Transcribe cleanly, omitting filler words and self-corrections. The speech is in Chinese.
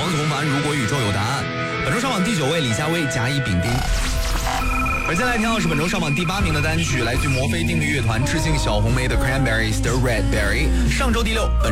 黄子弘凡，如果宇宙有答案。本周上榜第9位，李佳薇，甲乙丙丁。而接下来听到是本周上榜第8名的单曲，来自摩飞定律乐团致敬小红莓的 Cranberries 的 Red Berry， 上周第6，本